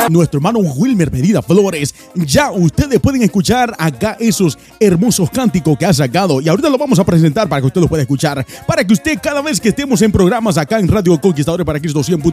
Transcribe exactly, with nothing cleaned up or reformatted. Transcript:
nuestro hermano Wilmer Medina Flores. Ya ustedes pueden escuchar acá esos hermosos cánticos que ha sacado y ahorita lo vamos a presentar para que usted lo pueda escuchar, para que usted cada vez que estemos en programas acá en Radio Conquistadores para Cristo cien punto